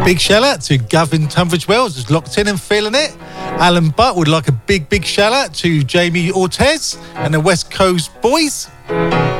Big shout out to Gavin Tunbridge Wells, who's locked in and feeling it. Alan Butt would like a big shout out to Jamie Ortez and the West Coast Boys.